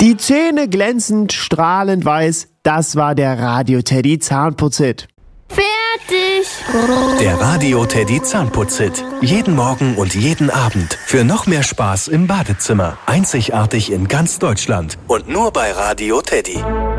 Die Zähne glänzend, strahlend weiß, das war der Radio Teddy Zahnputzhit. Fertig! Der Radio Teddy Zahnputzhit. Jeden Morgen und jeden Abend. Für noch mehr Spaß im Badezimmer. Einzigartig in ganz Deutschland. Und nur bei Radio Teddy.